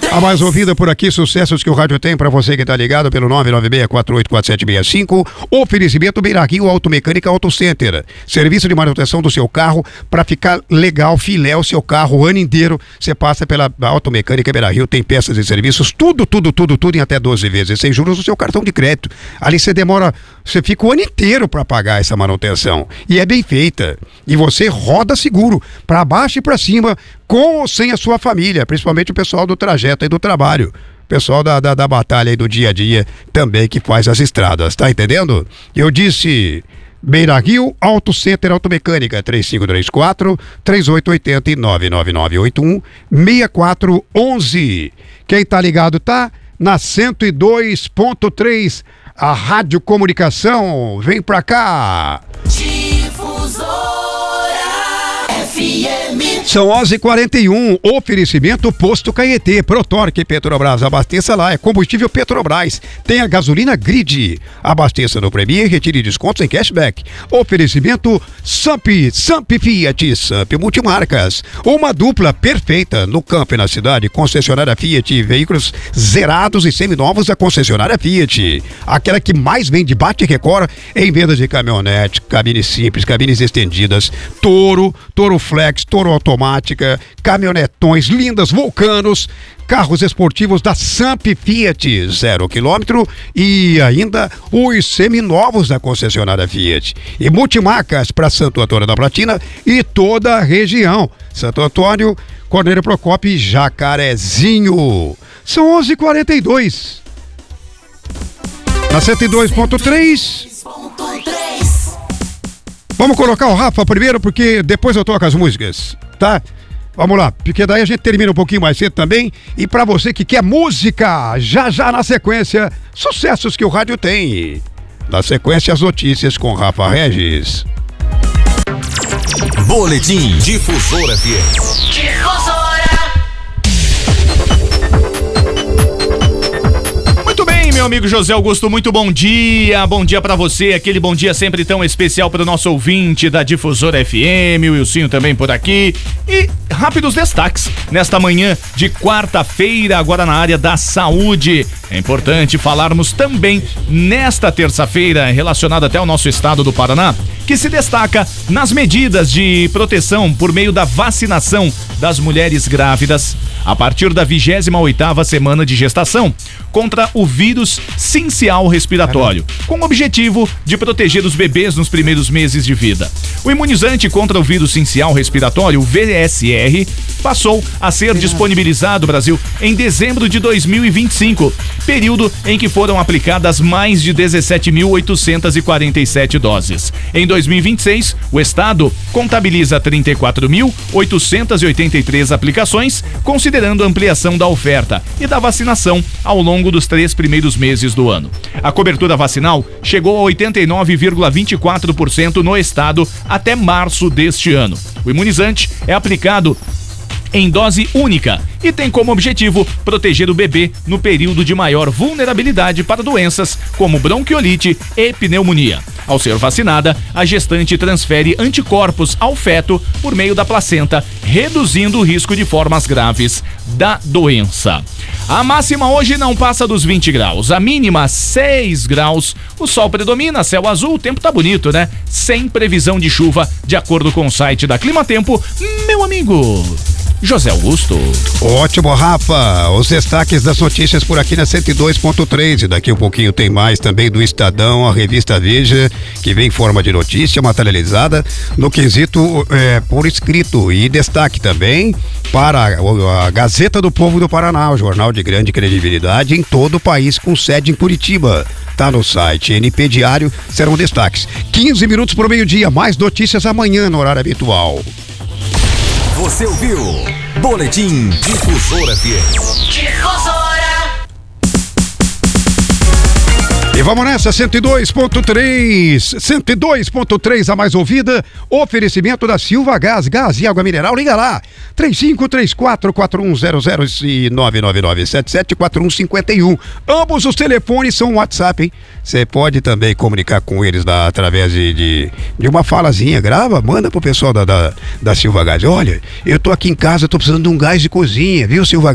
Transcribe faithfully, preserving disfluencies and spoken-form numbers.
A mais ouvida por aqui, sucessos que o rádio tem para você que tá ligado pelo nove nove seis quatro oito quatro sete seis cinco. Oferecimento Beira-Rio Automecânica Auto Center. Serviço de manutenção do seu carro para ficar legal, filé o seu carro o ano inteiro. Você passa pela Automecânica Beira-Rio, tem peças e serviços, tudo, tudo, tudo, tudo em até doze vezes, sem juros no seu cartão de crédito. Ali você demora, você fica o ano inteiro para pagar essa manutenção. E é bem feita. E você roda seguro, para baixo e para cima, com ou sem a sua família, principalmente o pessoal do trajeto e do trabalho. Pessoal da, da, da batalha e do dia a dia também que faz as estradas, tá entendendo? Eu disse Beira-Rio Auto Center Automecânica, três cinco três quatro, três oito oito zero e nove nove nove oito um seis quatro um um. Quem tá ligado tá na cento e dois ponto três, a Rádio Comunicação, vem pra cá. Difusora F M. São onze e quarenta e um, oferecimento Posto Caetê, Protorque Petrobras, abasteça lá, é combustível Petrobras, tem a gasolina Grid, abasteça no Premier, retire descontos em cashback. Oferecimento Samp, Samp Fiat, Samp Multimarcas, uma dupla perfeita no campo e na cidade, concessionária Fiat, veículos zerados e seminovos da concessionária Fiat, aquela que mais vende bate e record em vendas de caminhonete, cabines simples, cabines estendidas, Toro, Toro Flex, Toro automática, caminhonetões lindas, Vulcanos, carros esportivos da Samp Fiat, zero quilômetro, e ainda os seminovos da concessionária Fiat. E multimarcas para Santo Antônio da Platina e toda a região. Santo Antônio, Cornélio Procópio e Jacarezinho. São onze e quarenta e dois. Na cento e dois ponto três. Vamos colocar o Rafa primeiro, porque depois eu toco as músicas, tá? Vamos lá, porque daí a gente termina um pouquinho mais cedo também. E pra você que quer música, já já na sequência, sucessos que o rádio tem. Na sequência, as notícias com Rafa Regis. Boletim Difusora F M. Difusora. Meu amigo José Augusto, muito bom dia, bom dia pra você, aquele bom dia sempre tão especial pro nosso ouvinte da Difusora F M, o Wilsinho também por aqui, e rápidos destaques nesta manhã de quarta-feira, agora na área da saúde. É importante falarmos também nesta terça-feira, relacionada até ao nosso estado do Paraná, que se destaca nas medidas de proteção por meio da vacinação das mulheres grávidas a partir da vigésima oitava semana de gestação contra o vírus sincial respiratório, com o objetivo de proteger os bebês nos primeiros meses de vida. O imunizante contra o vírus sincial respiratório, o V S R, passou a ser disponibilizado no Brasil em dezembro de dois mil e vinte e cinco, período em que foram aplicadas mais de dezessete mil oitocentas e quarenta e sete doses. Em dois mil e vinte e seis, o estado contabiliza trinta e quatro mil oitocentas e oitenta e três aplicações, considerando a ampliação da oferta e da vacinação ao longo dos três primeiros meses do ano. A cobertura vacinal chegou a oitenta e nove vírgula vinte e quatro por cento no estado até março deste ano. O imunizante é aplicado em dose única e tem como objetivo proteger o bebê no período de maior vulnerabilidade para doenças como bronquiolite e pneumonia. Ao ser vacinada, a gestante transfere anticorpos ao feto por meio da placenta, reduzindo o risco de formas graves da doença. A máxima hoje não passa dos vinte graus, a mínima seis graus. O sol predomina, céu azul, o tempo tá bonito, né? Sem previsão de chuva, de acordo com o site da Climatempo, meu amigo José Augusto. Ótimo, Rafa. Os destaques das notícias por aqui na cento e dois ponto três. E daqui um pouquinho tem mais também do Estadão, a revista Veja, que vem em forma de notícia materializada no quesito é, por escrito. E destaque também para a, a Gazeta do Povo do Paraná, o jornal de grande credibilidade em todo o país, com sede em Curitiba. Tá no site N P Diário, serão destaques. quinze minutos por meio-dia, mais notícias amanhã no horário habitual. Você ouviu? Boletim Difusora F M. Difusora. E vamos nessa, cento e dois ponto três, cento e dois ponto três, a mais ouvida, oferecimento da Silva Gás, gás e água mineral, liga lá, três cinco três quatro, quatro um zero zero e nove nove nove sete sete quatro um cinco um, ambos os telefones são WhatsApp, hein? Você pode também comunicar com eles lá, através de, de, de uma falazinha, grava, manda pro pessoal da, da, da Silva Gás, olha, eu tô aqui em casa, tô precisando de um gás de cozinha, viu, Silva